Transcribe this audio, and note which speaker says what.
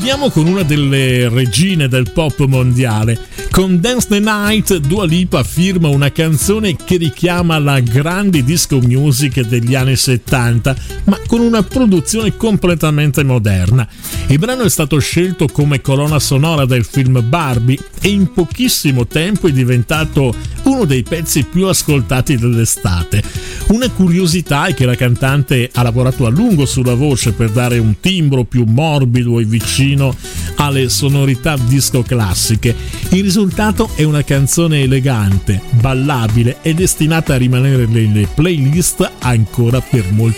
Speaker 1: Finiamo con una delle regine del pop mondiale. Con Dance the Night Dua Lipa firma una canzone che richiama la grande disco music degli anni 70, ma con una produzione completamente moderna. Il brano è stato scelto come colonna sonora del film Barbie e in pochissimo tempo è diventato uno dei pezzi più ascoltati dell'estate. Una curiosità è che la cantante ha lavorato a lungo sulla voce per dare un timbro più morbido e vicino alle sonorità disco classiche. Il risultato è una canzone elegante, ballabile e destinata a rimanere nelle playlist ancora per molti